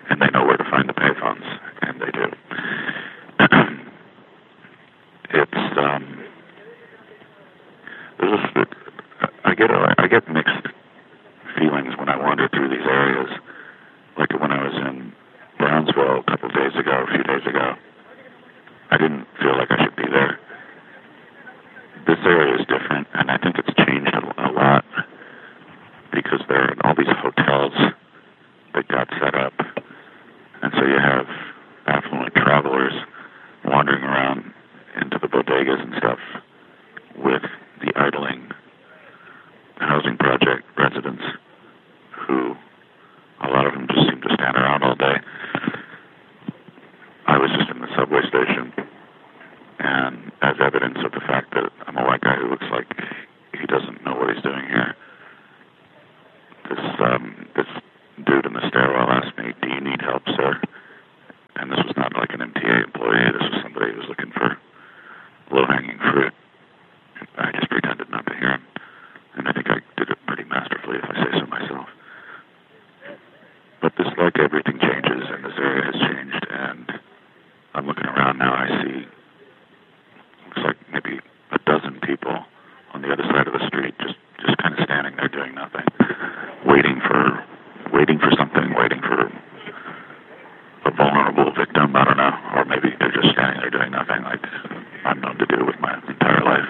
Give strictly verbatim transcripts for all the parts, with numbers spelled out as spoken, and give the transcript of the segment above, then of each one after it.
and they know where to find the payphones, and they do. it's um, there's a, I get a, I get mixed feelings when I wander through these areas. Like when I was in Brownsville a couple of days ago, a few days ago, I didn't feel like I should be there. This area is different, and I think it's changed a, a lot because there are all these hotels that got set up, and so you have affluent travelers wandering around into the bodegas and stuff with the idling housing project residents who, a lot of them just seem to stand around all day. I was just in the subway station, and as evidence of the fact that I'm a white guy who looks like he doesn't know what he's doing here, this um, this dude in the stairwell asked me, "Do you need help, sir?" And this was not like an M T A employee. This was somebody who was looking for low-hanging fruit. I just pretended not to hear him, and I think I did it pretty masterfully, if I say so myself. But this, like everything changes, and this area has changed, and I'm looking around now, I see, looks like maybe a dozen people on the other side of the street, just, just kind of standing there doing nothing, waiting for, waiting for something, waiting for a vulnerable victim, I don't know, or maybe they're just standing there doing nothing, like I'm known to do with my entire life.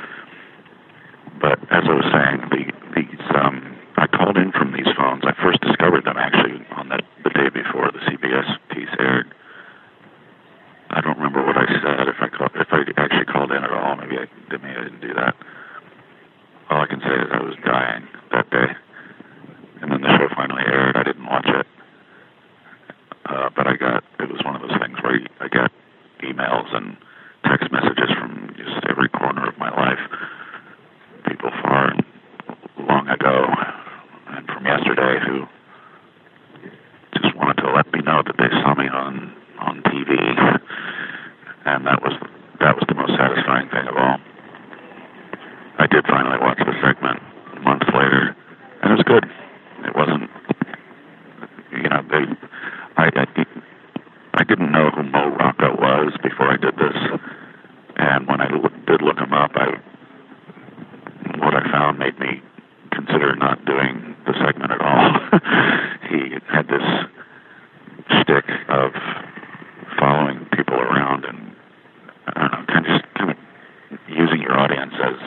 But as I was saying, the, these, um, I called in from these phones. I first discovered them actually on that the day before the C B S piece aired. I don't remember what I said, if I call, if I actually called in at all. Maybe I, maybe I didn't do that. All I can say is I was dying that day. And then the show finally aired. I didn't watch it. Uh, but I got, it was one of those things where I got emails and text messages from just every corner of my life. People far and long ago, and from yesterday, who just wanted to let me know that they saw me on, on T V. And that was that was the most satisfying thing of all. I did finally watch the segment months later, and it was good. It wasn't, you know, they, I, I, I didn't know who Mo Rocca was before I did this, and when I look, did look him up, I, what I found made me consider not doing the segment at all. He had this shtick of following people around and, I don't know, kind of just kind of using your audience as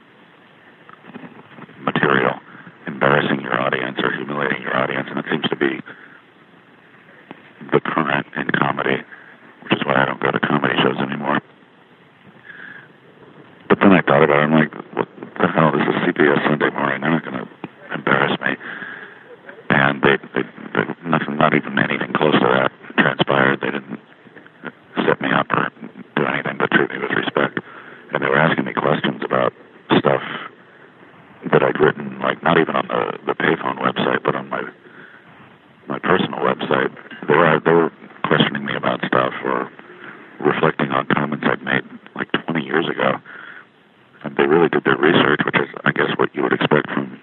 material, embarrassing your audience or humiliating your audience, and it seems to be the current in comedy, which is why I don't go to comedy shows anymore. But then I thought about it, I'm like, what the hell, this is C B S Sunday Morning, they're not going to embarrass me. And they, they, they nothing, not even anything close to that transpired. They didn't set me up or do anything but treat me with respect. And they were asking me questions about stuff that I'd written, like not even on the, the payphone website, but on my my personal website.